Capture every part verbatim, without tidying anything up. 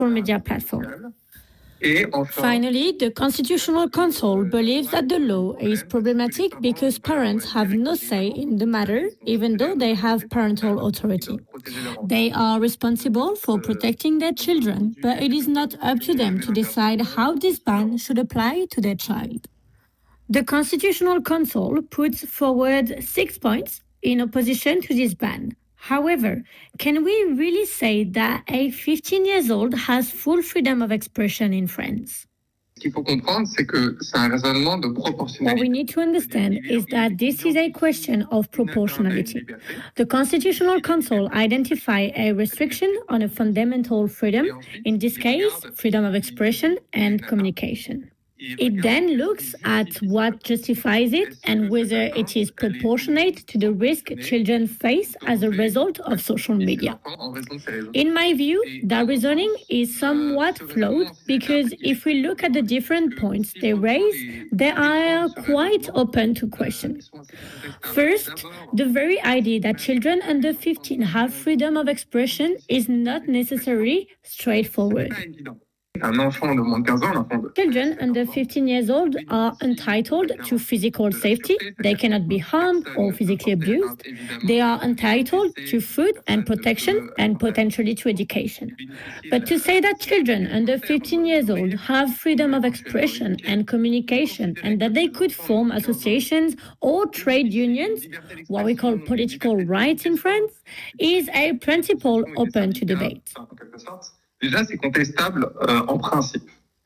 media platform. Finally, the Constitutional Council believes that the law is problematic because parents have no say in the matter, even though they have parental authority. They are responsible for protecting their children, but it is not up to them to decide how this ban should apply to their child. The Constitutional Council puts forward six points in opposition to this ban. However, can we really say that a fifteen years old has full freedom of expression in France? What we need to understand is that this is a question of proportionality. The Constitutional Council identifies a restriction on a fundamental freedom, in this case, freedom of expression and communication. It then looks at what justifies it and whether it is proportionate to the risk children face as a result of social media. In my view, that reasoning is somewhat flawed because if we look at the different points they raise, they are quite open to question. First, the very idea that children under fifteen have freedom of expression is not necessarily straightforward. Children under fifteen years old are entitled to physical safety. They cannot be harmed or physically abused. They are entitled to food and protection and potentially to education. But to say that children under fifteen years old have freedom of expression and communication and that they could form associations or trade unions, what we call political rights in France, is a principle open to debate. Déjà, c'est contestable euh, en principe.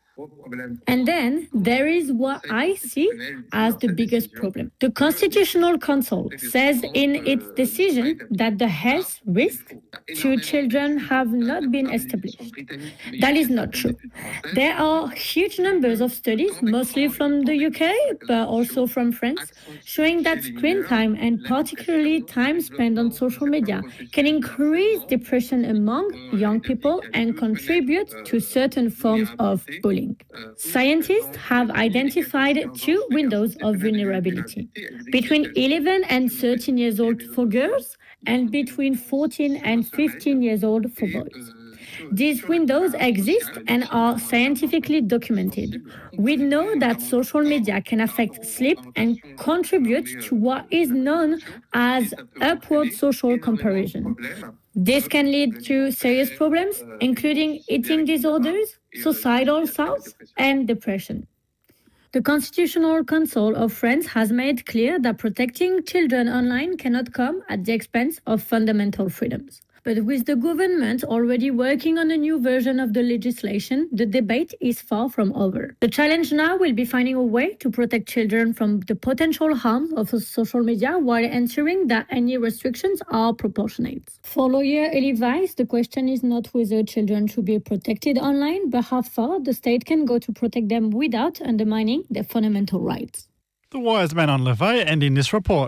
And then there is what I see as the biggest problem. The Constitutional Council says in its decision that the health risks to children have not been established. That is not true. There are huge numbers of studies, mostly from the U K, but also from France, showing that screen time and particularly time spent on social media can increase depression among young people and contribute to certain forms of bullying. Scientists have identified two windows of vulnerability, between eleven and thirteen years old for girls and between fourteen and fifteen years old for boys. These windows exist and are scientifically documented. We know that social media can affect sleep and contribute to what is known as upward social comparison. This can lead to serious problems, including eating disorders, suicidal thoughts, and depression. The Constitutional Council of France has made clear that protecting children online cannot come at the expense of fundamental freedoms. But with the government already working on a new version of the legislation, the debate is far from over. The challenge now will be finding a way to protect children from the potential harms of social media while ensuring that any restrictions are proportionate. For lawyer Elie Weiss, the question is not whether children should be protected online, but how far the state can go to protect them without undermining their fundamental rights. The wise man on Levay ending this report.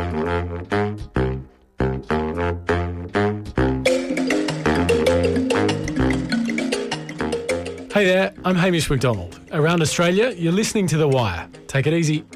Hey there, I'm Hamish McDonald. Around Australia, you're listening to The Wire. Take it easy.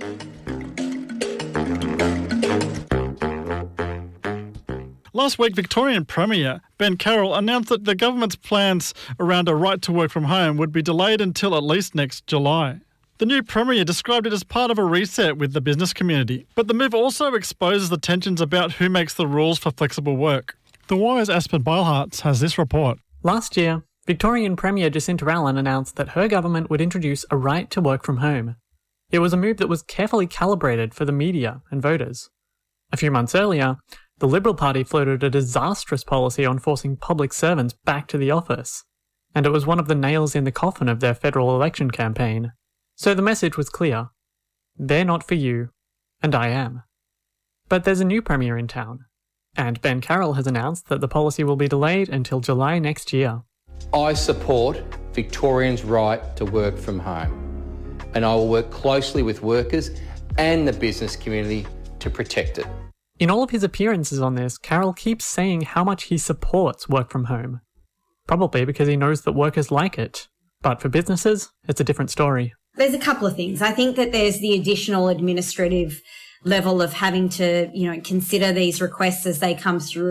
Last week, Victorian Premier Ben Carroll announced that the government's plans around a right to work from home would be delayed until at least next July. The new Premier described it as part of a reset with the business community, but the move also exposes the tensions about who makes the rules for flexible work. The Wire's Aspen Beilhartz has this report. Last year, Victorian Premier Jacinta Allen announced that her government would introduce a right to work from home. It was a move that was carefully calibrated for the media and voters. A few months earlier, the Liberal Party floated a disastrous policy on forcing public servants back to the office, and it was one of the nails in the coffin of their federal election campaign. So the message was clear. They're not for you, and I am. But there's a new Premier in town, and Ben Carroll has announced that the policy will be delayed until July next year. I support Victorians' right to work from home, and I will work closely with workers and the business community to protect it. In all of his appearances on this, Carroll keeps saying how much he supports work from home. Probably because he knows that workers like it. But for businesses, it's a different story. There's a couple of things. I think that there's the additional administrative level of having to, you know, consider these requests as they come through.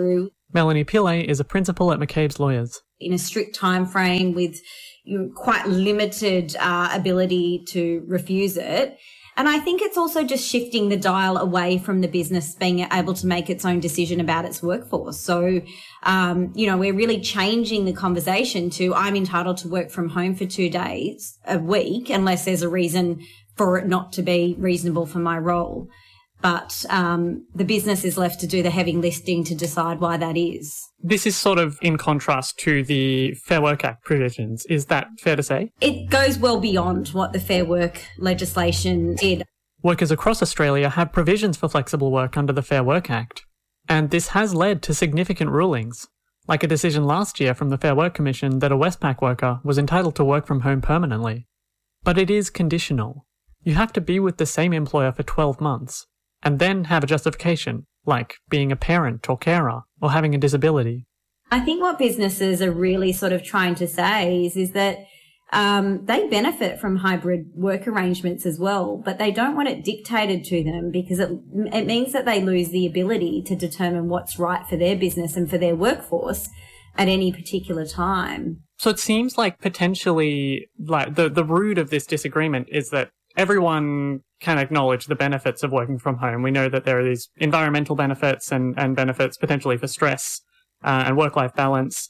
Melanie Pillay is a principal at McCabe's Lawyers. In a strict time frame with quite limited uh, ability to refuse it. And I think it's also just shifting the dial away from the business being able to make its own decision about its workforce. So, um, you know, we're really changing the conversation to I'm entitled to work from home for two days a week unless there's a reason for it not to be reasonable for my role. But um, the business is left to do the heavy lifting to decide why that is. This is sort of in contrast to the Fair Work Act provisions. Is that fair to say? It goes well beyond what the Fair Work legislation did. Workers across Australia have provisions for flexible work under the Fair Work Act, and this has led to significant rulings, like a decision last year from the Fair Work Commission that a Westpac worker was entitled to work from home permanently. But it is conditional. You have to be with the same employer for twelve months, and then have a justification, like being a parent or carer or having a disability. I think what businesses are really sort of trying to say is, is that um, they benefit from hybrid work arrangements as well, but they don't want it dictated to them because it, it means that they lose the ability to determine what's right for their business and for their workforce at any particular time. So it seems like potentially, like the, the root of this disagreement is that everyone can acknowledge the benefits of working from home. We know that there are these environmental benefits and, and benefits potentially for stress uh, and work-life balance,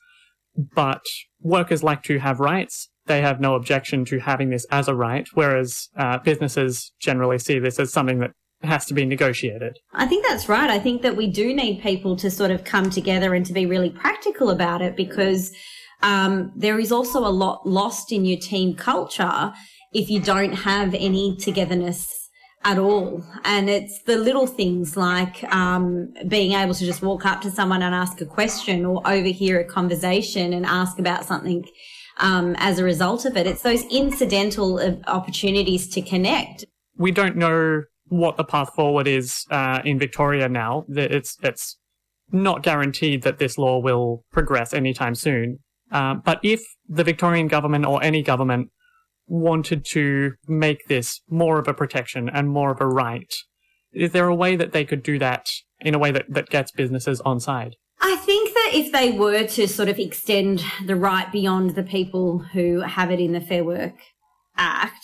but workers like to have rights. They have no objection to having this as a right, whereas uh, businesses generally see this as something that has to be negotiated. I think that's right. I think that we do need people to sort of come together and to be really practical about it, because um, there is also a lot lost in your team culture if you don't have any togetherness at all. And it's the little things like um, being able to just walk up to someone and ask a question, or overhear a conversation and ask about something um, as a result of it. It's those incidental opportunities to connect. We don't know what the path forward is uh, in Victoria now. It's, it's not guaranteed that this law will progress anytime soon. Uh, but if the Victorian government or any government wanted to make this more of a protection and more of a right, is there a way that they could do that in a way that, that gets businesses on side? I think that if they were to sort of extend the right beyond the people who have it in the Fair Work Act,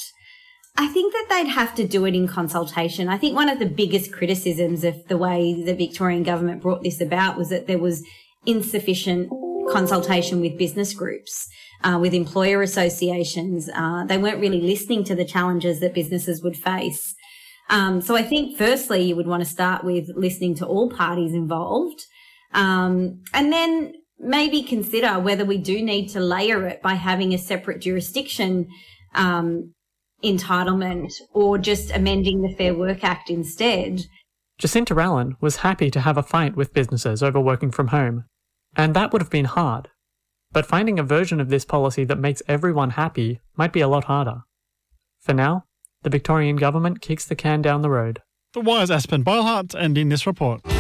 I think that they'd have to do it in consultation. I think one of the biggest criticisms of the way the Victorian government brought this about was that there was insufficient consultation with business groups, uh, with employer associations. Uh, they weren't really listening to the challenges that businesses would face. Um, so I think firstly, you would want to start with listening to all parties involved, um, and then maybe consider whether we do need to layer it by having a separate jurisdiction um, entitlement, or just amending the Fair Work Act instead. Jacinta Allen was happy to have a fight with businesses over working from home, and that would have been hard. But finding a version of this policy that makes everyone happy might be a lot harder. For now, the Victorian government kicks the can down the road. The Wire's Aspen Beilhardt ending this report.